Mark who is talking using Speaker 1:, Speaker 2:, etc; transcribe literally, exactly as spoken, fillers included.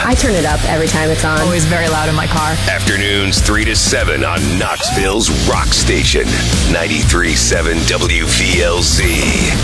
Speaker 1: I turn it up every time it's on.
Speaker 2: Always very loud in my car.
Speaker 3: Afternoons three to seven on Knoxville's Rock Station, ninety-three point seven W V L Z.